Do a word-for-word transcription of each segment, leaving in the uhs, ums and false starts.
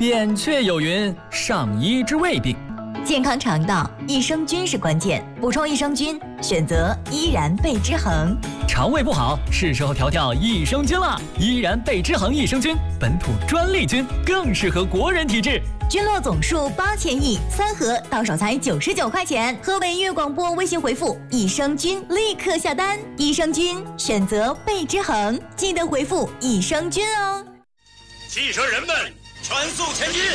扁鹊有云：上医之未病。 健康肠道，益生菌是关键，补充益生菌，选择依然贝之恒。 肠胃不好，是时候调调益生菌了。依然贝之恒益生菌，本土专利菌，更适合国人体质。 菌落总数八千亿，三盒到手才九十九块钱。河北音乐广播微信回复益生菌，立刻下单。益生菌选择贝之恒，记得回复益生菌哦。 汽车人们，全速前进！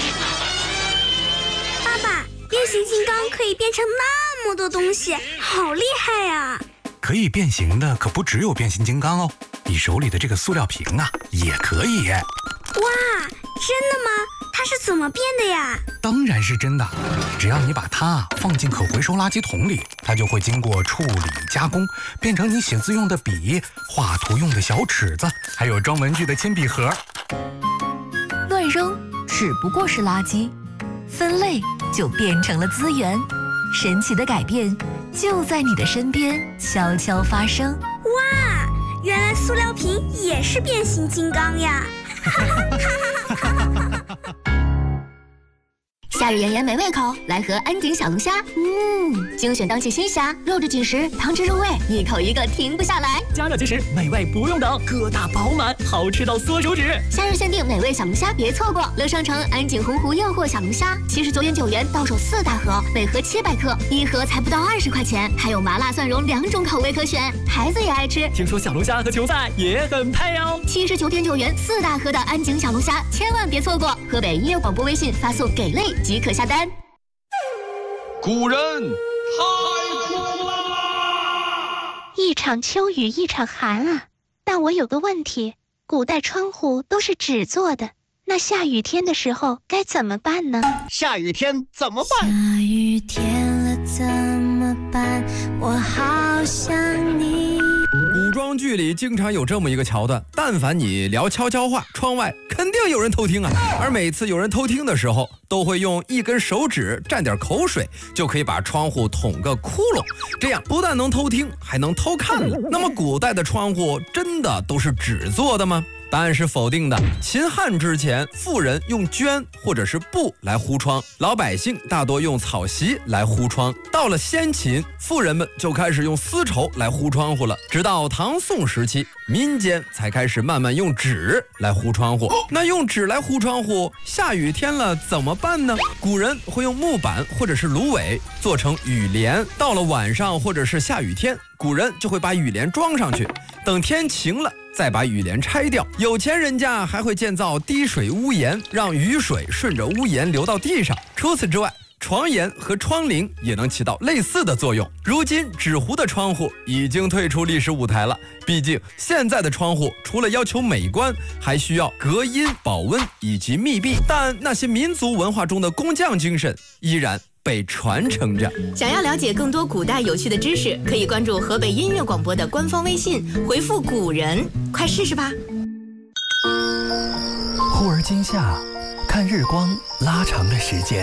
爸爸，变形金刚可以变成那么多东西，好厉害呀！ 可以变形的可不只有变形金刚哦，你手里的这个塑料瓶啊，也可以。 哇，真的吗？它是怎么变的呀？ 当然是真的，只要你把它放进可回收垃圾桶里，它就会经过处理加工，变成你写字用的笔、画图用的小尺子，还有装文具的铅笔盒。 乱扔只不过是垃圾，分类就变成了资源。神奇的改变就在你的身边悄悄发生。 哇，原来塑料瓶也是变形金刚呀！ 夏日炎炎美味口，来盒安井小龙虾。嗯，精选当季新虾，肉质紧实，汤汁入味，一口一个停不下来。 加热即食，美味不用等，个大饱满，好吃到缩手指。 夏日限定美味小龙虾，别错过！乐商城安井洪湖诱惑小龙虾，七十九点九元到手四大盒，每盒七百克，一盒才不到二十块钱，还有麻辣蒜蓉两种口味可选，孩子也爱吃。 听说小龙虾和球赛也很配哦。 七十九点九元四大盒的安井小龙虾，千万别错过！河北音乐广播微信发送给类即可下单。 古人太苦啦！ 一场秋雨一场寒啊！但我有个问题，古代窗户都是纸做的，那下雨天的时候该怎么办呢？ 下雨天怎么办？ 下雨天了怎么办？我好想你。 古装剧里经常有这么一个桥段，但凡你聊悄悄话，窗外肯定有人偷听啊。而每次有人偷听的时候，都会用一根手指蘸点口水，就可以把窗户捅个窟窿，这样不但能偷听，还能偷看了。那么古代的窗户真的都是纸做的吗？答案是否定的。秦汉之前，富人用绢或者是布来糊窗，老百姓大多用草席来糊窗。到了先秦，富人们就开始用丝绸来糊窗户了。直到唐宋时期，民间才开始慢慢用纸来糊窗户。那用纸来糊窗户，下雨天了怎么办呢？古人会用木板或者是芦苇做成雨帘，到了晚上或者是下雨天，古人就会把雨帘装上去，等天晴了再把雨帘拆掉。有钱人家还会建造滴水屋檐，让雨水顺着屋檐流到地上。除此之外，床沿和窗棂也能起到类似的作用。如今纸糊的窗户已经退出历史舞台了，毕竟现在的窗户除了要求美观，还需要隔音、保温以及密闭。但那些民族文化中的工匠精神依然被传承着。 想要了解更多古代有趣的知识，可以关注河北音乐广播的官方微信，回复古人，快试试吧。 忽而今夏，看日光拉长了时间，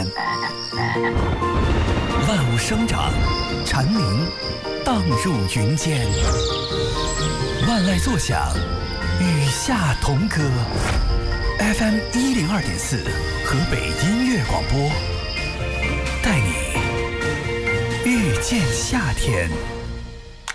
万物生长，蝉鸣荡入云间，万籁作响，与夏同歌。F M 一零二点四，河北音乐广播，带你遇见夏天。